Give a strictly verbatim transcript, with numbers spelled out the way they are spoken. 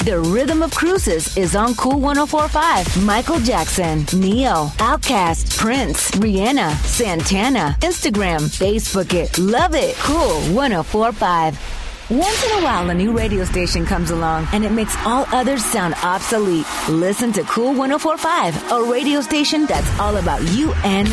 The Rhythm of Cruises is on Cool one oh four point five. Michael Jackson, Neo, Outkast, Prince, Rihanna, Santana. Instagram, Facebook it. Love it. Cool one oh four point five. Once in a while, a new radio station comes along and it makes all others sound obsolete. Listen to Cool one oh four point five, a radio station that's all about you and the